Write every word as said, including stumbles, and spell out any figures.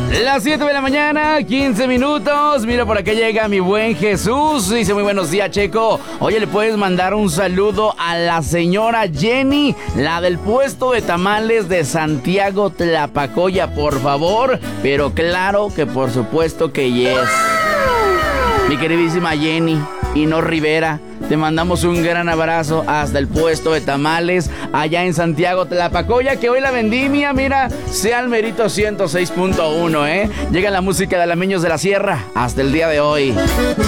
Las siete de la mañana, quince minutos. Mira, por acá llega mi buen Jesús. Dice: muy buenos días, Checo. Oye, ¿le puedes mandar un saludo a la señora Jenny, la del puesto de tamales de Santiago Tlapacoya, por favor? Pero claro que por supuesto que yes. Mi queridísima Jenny Hino Rivera, te mandamos un gran abrazo hasta el puesto de tamales allá en Santiago Tlapacoya, que hoy la vendimia, mira, sea el merito ciento seis punto uno, ¿eh? Llega la música de Alameños de la Sierra hasta el día de hoy.